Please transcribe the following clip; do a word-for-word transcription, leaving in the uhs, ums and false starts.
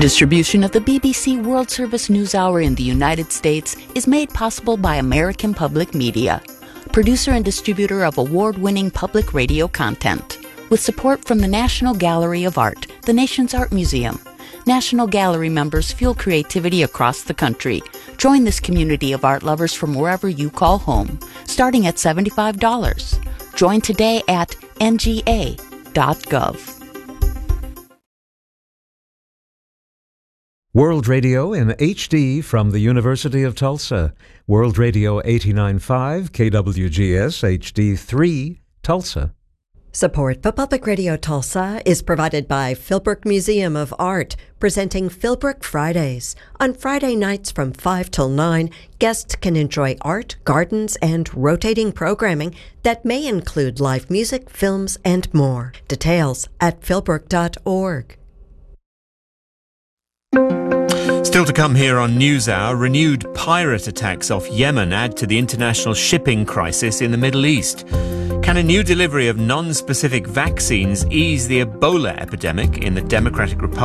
Distribution of the B B C World Service NewsHour in the United States is made possible by American Public Media, producer and distributor of award-winning public radio content, with support from the National Gallery of Art, the nation's art museum. National Gallery members fuel creativity across the country. Join this community of art lovers from wherever you call home, starting at seventy-five dollars. Join today at N G A dot gov. World Radio in H D from the University of Tulsa. World Radio eighty-nine point five, K W G S H D three, Tulsa. Support for Public Radio Tulsa is provided by Philbrook Museum of Art, presenting Philbrook Fridays. On Friday nights from five till nine, guests can enjoy art, gardens, and rotating programming that may include live music, films, and more. Details at philbrook dot org. Still to come here on NewsHour, renewed pirate attacks off Yemen add to the international shipping crisis in the Middle East. Can a new delivery of non-specific vaccines ease the Ebola epidemic in the Democratic Republic